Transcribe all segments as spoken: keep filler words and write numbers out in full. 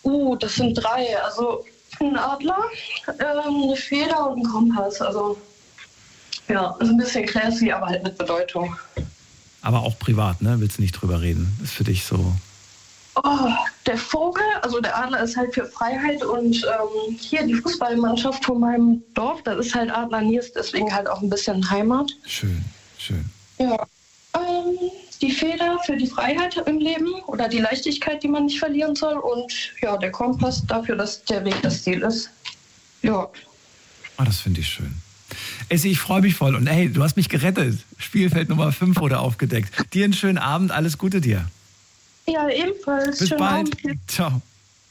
Uh, das sind drei. Also ein Adler, ähm, eine Feder und ein Kompass. Also ja, ist ein bisschen classy, aber halt mit Bedeutung. Aber auch privat, ne? Willst du nicht drüber reden? Ist für dich so... Oh, der Vogel, also der Adler ist halt für Freiheit und ähm, hier die Fußballmannschaft von meinem Dorf, das ist halt Adler Niers, deswegen halt auch ein bisschen Heimat. Schön, schön. Ja, ähm, die Feder für die Freiheit im Leben oder die Leichtigkeit, die man nicht verlieren soll und ja, der Kompass dafür, dass der Weg das Ziel ist. Ja. Ah, das finde ich schön. Essi, ich freue mich voll und hey, du hast mich gerettet. Spielfeld Nummer fünf wurde aufgedeckt. Dir einen schönen Abend, alles Gute dir. Ja, ebenfalls. Bis Schönen bald. Abend. Ciao.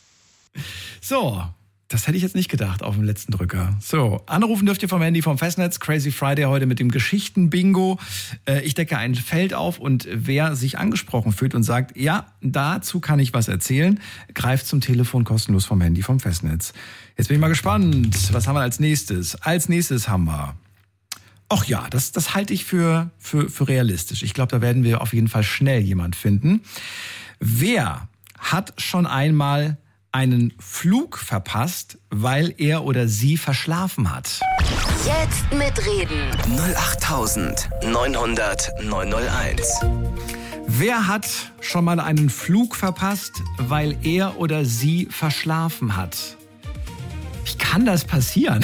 So, das hätte ich jetzt nicht gedacht auf dem letzten Drücker. So, anrufen dürft ihr vom Handy vom Festnetz. Crazy Friday heute mit dem Geschichten-Bingo. Äh, ich decke ein Feld auf und wer sich angesprochen fühlt und sagt, ja, dazu kann ich was erzählen, greift zum Telefon kostenlos vom Handy vom Festnetz. Jetzt bin ich mal gespannt. Was haben wir als nächstes? Als nächstes haben wir... Ach ja, das, das halte ich für, für, für realistisch. Ich glaube, da werden wir auf jeden Fall schnell jemand finden. Wer hat schon einmal einen Flug verpasst, weil er oder sie verschlafen hat? Jetzt mitreden. null acht neun null null neun null eins. Wer hat schon mal einen Flug verpasst, weil er oder sie verschlafen hat? Wie kann das passieren?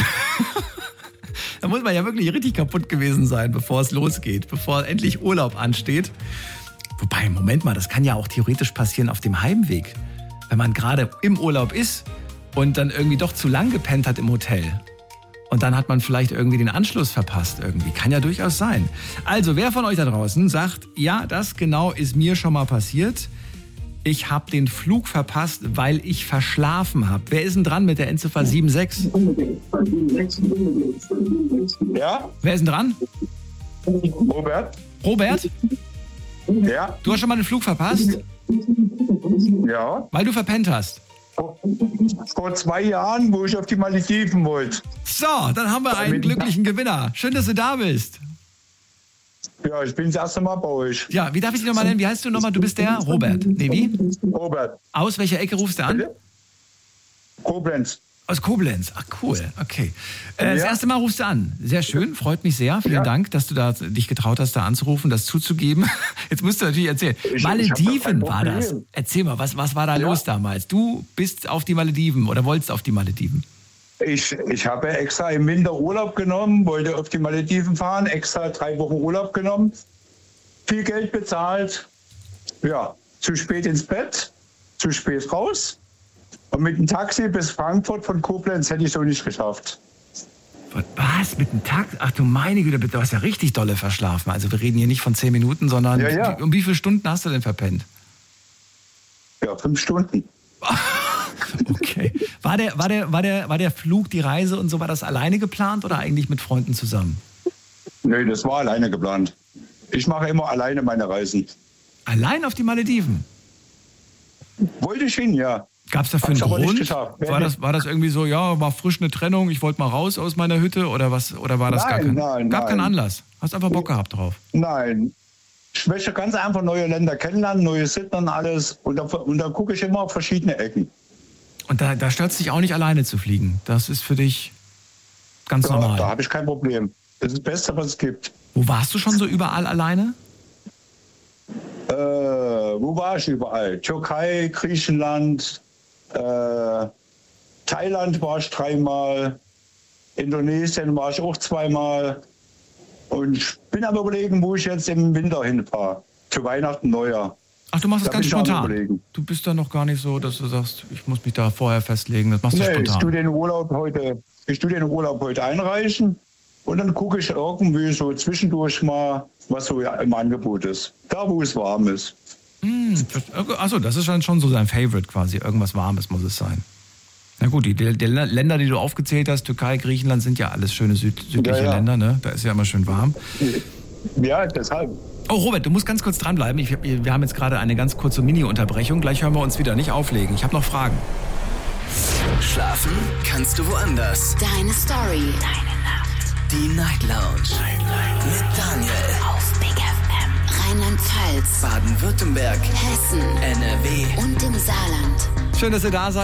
Da muss man ja wirklich richtig kaputt gewesen sein, bevor es losgeht, bevor endlich Urlaub ansteht. Wobei, Moment mal, das kann ja auch theoretisch passieren auf dem Heimweg. Wenn man gerade im Urlaub ist und dann irgendwie doch zu lang gepennt hat im Hotel. Und dann hat man vielleicht irgendwie den Anschluss verpasst irgendwie. Kann ja durchaus sein. Also, wer von euch da draußen sagt, ja, das genau ist mir schon mal passiert. Ich habe den Flug verpasst, weil ich verschlafen habe. Wer ist denn dran mit der Endziffer sieben sechs? Ja? Wer ist denn dran? Robert? Robert? Ja? Du hast schon mal den Flug verpasst? Ja. Weil du verpennt hast? Vor zwei Jahren, wo ich auf die Malediven wollte. So, dann haben wir einen glücklichen Gewinner. Schön, dass du da bist. Ja, ich bin das erste Mal bei euch. Ja, wie darf ich dich nochmal nennen? Wie heißt du nochmal? Du bist der Robert. Nee, wie? Robert. Aus welcher Ecke rufst du an? Bitte? Koblenz. Aus Koblenz. Ach, cool. Okay. Äh, das Ja. erste Mal rufst du an. Sehr schön. Freut mich sehr. Vielen Ja. Dank, dass du da dich getraut hast, da anzurufen, das zuzugeben. Jetzt musst du natürlich erzählen. Ich- ich Malediven hab doch kein war das. Problem. Erzähl mal, was, was war da Ja. los damals? Du bist auf die Malediven oder wolltest auf die Malediven? Ich, ich habe extra im Winter Urlaub genommen, wollte auf die Malediven fahren, extra drei Wochen Urlaub genommen, viel Geld bezahlt, ja, zu spät ins Bett, zu spät raus und mit dem Taxi bis Frankfurt von Koblenz hätte ich so nicht geschafft. Was? Mit dem Takt? Ach du meine Güte, du hast ja richtig dolle verschlafen. Also wir reden hier nicht von zehn Minuten, sondern Ja, ja. um wie viele Stunden hast du denn verpennt? Ja, fünf Stunden. Okay. War der, war der, war der, war der Flug, die Reise und so, war das alleine geplant oder eigentlich mit Freunden zusammen? Nee, das war alleine geplant. Ich mache immer alleine meine Reisen. Allein auf die Malediven? Wollte ich hin, ja. Gab es dafür Hab's einen aber nicht Grund? geschafft. War das, war das irgendwie so, ja, war frisch eine Trennung, ich wollte mal raus aus meiner Hütte oder was? Oder war das Nein, gar kein, nein, gab nein. keinen Anlass? Hast einfach Bock gehabt drauf? Nein. Ich möchte ganz einfach neue Länder kennenlernen, neue Sitten und alles. Und da, und da gucke ich immer auf verschiedene Ecken. Und da, da stört es dich auch nicht, alleine zu fliegen? Das ist für dich ganz Da, normal? da habe ich kein Problem. Das ist das Beste, was es gibt. Wo warst du schon so überall alleine? Äh, wo war ich überall? Türkei, Griechenland, äh, Thailand war ich dreimal, Indonesien war ich auch zweimal. Und ich bin am Überlegen, wo ich jetzt im Winter hinfahre. Zu Weihnachten, Neujahr. Ach, du machst das Da ganz bin ich am spontan. Überlegen. Du bist da noch gar nicht so, dass du sagst, ich muss mich da vorher festlegen. Das machst du Nee, ich spontan. tue den Urlaub heute, ich tue den Urlaub heute einreichen und dann gucke ich irgendwie so zwischendurch mal, was so im Angebot ist. Da, wo es warm ist. Hm, achso, das ist dann schon so sein Favorite quasi. Irgendwas Warmes muss es sein. Na gut, die, die, die Länder, die du aufgezählt hast, Türkei, Griechenland, sind ja alles schöne Süd, südliche Ja, ja. Länder, ne? Da ist ja immer schön warm. Ja, deshalb. Oh, Robert, du musst ganz kurz dranbleiben. Ich, wir haben jetzt gerade eine ganz kurze Mini-Unterbrechung. Gleich hören wir uns wieder. Nicht auflegen. Ich habe noch Fragen. Schlafen kannst du woanders. Deine Story. Deine Nacht. Die Night Lounge. Night, Night. Mit Daniel. Auf Big F M. Rheinland-Pfalz. Baden-Württemberg. Hessen. N R W. Und im Saarland. Schön, dass ihr da seid.